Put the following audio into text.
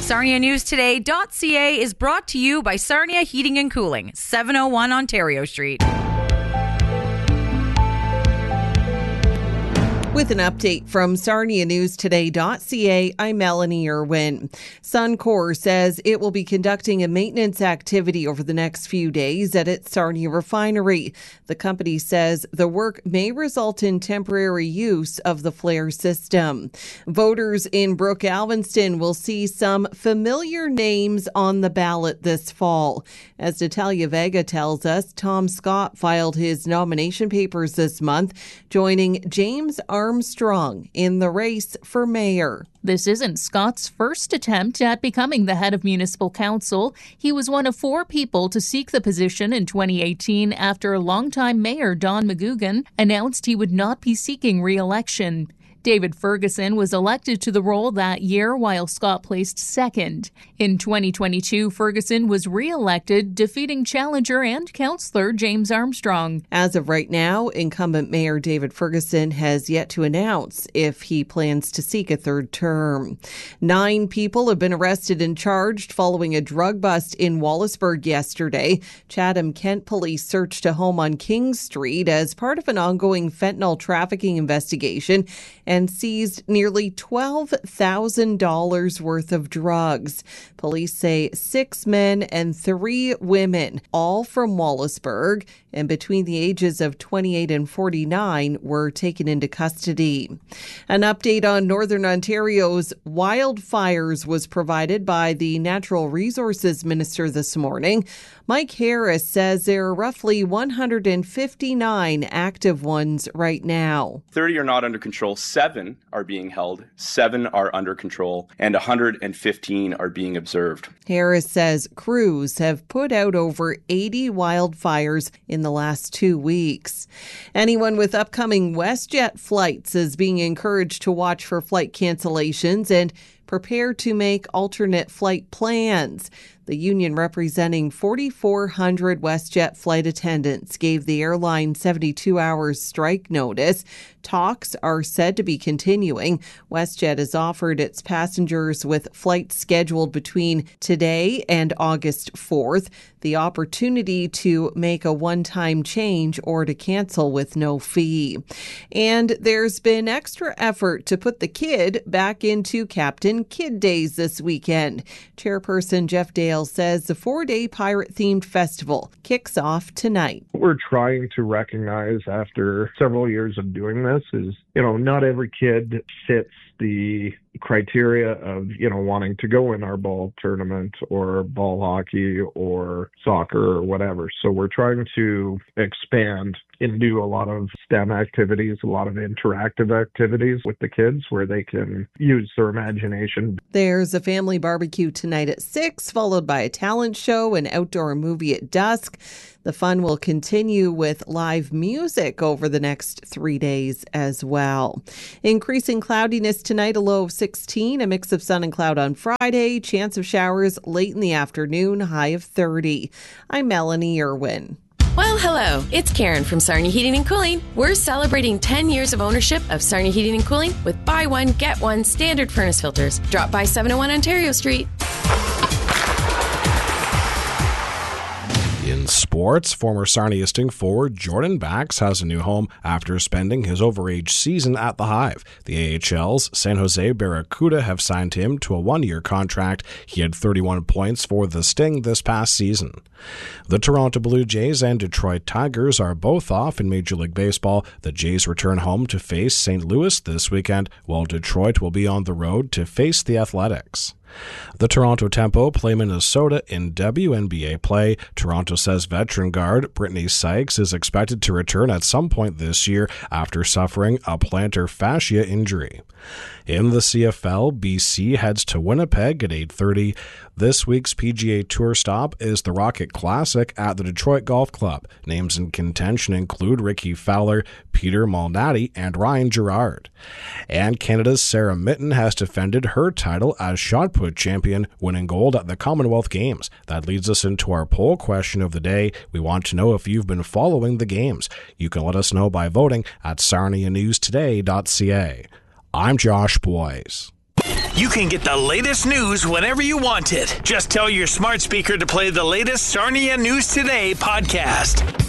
SarniaNewsToday.ca is brought to you by Sarnia Heating and Cooling, 701 Ontario Street. With an update from SarniaNewsToday.ca, I'm Melanie Irwin. Suncor says it will be conducting a maintenance activity over the next few days at its Sarnia refinery. The company says the work may result in temporary use of the flare system. Voters in Brook Alvinston will see some familiar names on the ballot this fall. As Natalia Vega tells us, Tom Scott filed his nomination papers this month, joining James Armstrong in the race for mayor. This isn't Scott's first attempt at becoming the head of municipal council. He was one of 4 people to seek the position in 2018 after longtime mayor Don McGugan announced he would not be seeking re-election. David Ferguson was elected to the role that year while Scott placed second. In 2022, Ferguson was re-elected, defeating challenger and councillor James Armstrong. As of right now, incumbent Mayor David Ferguson has yet to announce if he plans to seek a third term. 9 people have been arrested and charged following a drug bust in Wallaceburg yesterday. Chatham-Kent police searched a home on King Street as part of an ongoing fentanyl trafficking investigation and seized nearly $12,000 worth of drugs. Police say 6 men and 3 women, all from Wallaceburg, and between the ages of 28 and 49, were taken into custody. An update on Northern Ontario's wildfires was provided by the Natural Resources Minister this morning. Mike Harris says there are roughly 159 active ones right now. 30 are not under control, 7 are being held, 7 are under control, and 115 are being observed. Harris says crews have put out over 80 wildfires in the last 2 weeks. Anyone with upcoming WestJet flights is being encouraged to watch for flight cancellations and prepare to make alternate flight plans. The union representing 4,400 WestJet flight attendants gave the airline 72 hours strike notice. Talks are said to be continuing. WestJet has offered its passengers with flights scheduled between today and August 4th the opportunity to make a one-time change or to cancel with no fee. And there's been extra effort to put the kid back into Captain Kid Days this weekend. Chairperson Jeff Dale says the 4-day pirate-themed festival kicks off tonight. What we're trying to recognize after several years of doing this is, not every kid fits the criteria of, wanting to go in our ball tournament or ball hockey or soccer or whatever. So we're trying to expand and do a lot of STEM activities, a lot of interactive activities with the kids where they can use their imagination. There's a family barbecue tonight at 6, followed by a talent show and outdoor movie at dusk. The fun will continue with live music over the next 3 days as well. Increasing cloudiness tonight, a low of 16, a mix of sun and cloud on Friday, chance of showers late in the afternoon, high of 30. I'm Melanie Irwin. Well, hello. It's Karen from Sarnia Heating and Cooling. We're celebrating 10 years of ownership of Sarnia Heating and Cooling with buy one, get one standard furnace filters. Drop by 701 Ontario Street. In sports, former Sarnia Sting forward Jordan Bax has a new home after spending his overage season at the Hive. The AHL's San Jose Barracuda have signed him to a 1-year contract. He had 31 points for the Sting this past season. The Toronto Blue Jays and Detroit Tigers are both off in Major League Baseball. The Jays return home to face St. Louis this weekend, while Detroit will be on the road to face the Athletics. The Toronto Tempo play Minnesota in WNBA play. Toronto says veteran guard Brittany Sykes is expected to return at some point this year after suffering a plantar fascia injury. In the CFL, BC heads to Winnipeg at 8:30. This week's PGA Tour stop is the Rocket Classic at the Detroit Golf Club. Names in contention include Ricky Fowler, Peter Malnati, and Ryan Gerard. And Canada's Sarah Mitten has defended her title as shot put champion, winning gold at the Commonwealth Games. That leads us into our poll question of the day. We want to know if you've been following the games. You can let us know by voting at SarniaNewsToday.ca. I'm Josh Boyce. You can get the latest news whenever you want it. Just tell your smart speaker to play the latest Sarnia News Today podcast.